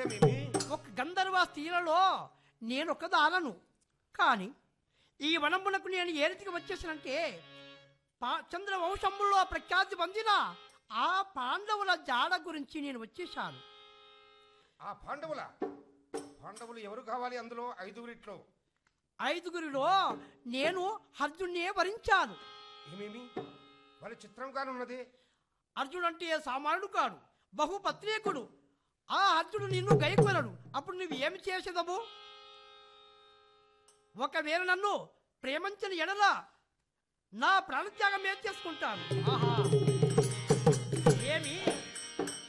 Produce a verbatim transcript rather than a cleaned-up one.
ఒక గంధర్వ స్త్రీలలో నేనొక దానను. కానీ ఈ వనమునకు నేను ఏ రీతికి వచ్చేసానంటే పా చంద్రవంశంలో ప్రఖ్యాతి పొందిన ఆ పాండవుల జాడ గురించి నేను వచ్చేసాను. ఆ పాండవుల పాండవులు ఎవరు కావాలి? అందులో ఐదుగురిట్లో ఐదుగురిలో నేను అర్జున్నే వరించాను. ఏమేమి వాళ్ళ చిత్రంగానున్నది. అర్జునుడు అంటే సామాన్యుడు కాడు, బహుపత్నీకుడు. ఆ అర్జునుడు నిన్ను గైకొనడు. అప్పుడు నువ్వు ఏమి చేసేదవు? ఒకవేళ నన్ను ప్రేమించిన ఎడల నా ప్రాణత్యాగం ఏం చేసుకుంటాను. ఆహా